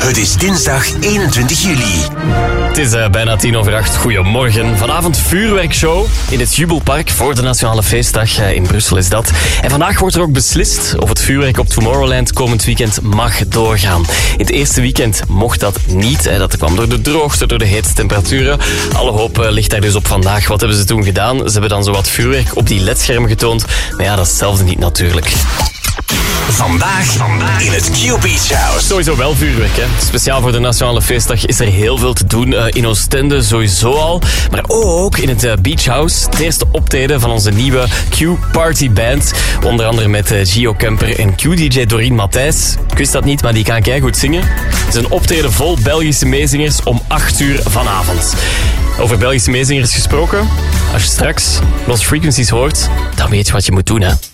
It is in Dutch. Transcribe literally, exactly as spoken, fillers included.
Het is dinsdag eenentwintig juli. Het is uh, bijna tien over acht. Goedemorgen. Vanavond vuurwerkshow in het Jubelpark voor de Nationale Feestdag. Uh, in Brussel is dat. En vandaag wordt er ook beslist of het vuurwerk op Tomorrowland komend weekend mag doorgaan. In het eerste weekend mocht dat niet. Hè. Dat kwam door de droogte, door de hete temperaturen. Alle hoop uh, ligt daar dus op vandaag. Wat hebben ze toen gedaan? Ze hebben dan zo wat vuurwerk op die ledschermen getoond. Maar ja, dat is hetzelfde niet natuurlijk. Vandaag, vandaag in het Q Beach House. Sowieso wel vuurwerk, hè. Speciaal voor de Nationale Feestdag is er heel veel te doen. Uh, in Oostende sowieso al. Maar ook in het uh, Beach House. Het eerste optreden van onze nieuwe Q-Party Band. Onder andere met uh, Gio Kemper en Q-D J Doreen Matthijs. Ik wist dat niet, maar die kan keigoed zingen. Het is een optreden vol Belgische meezingers om acht uur vanavond. Over Belgische meezingers gesproken. Als je straks Lost Frequencies hoort, dan weet je wat je moet doen, hè.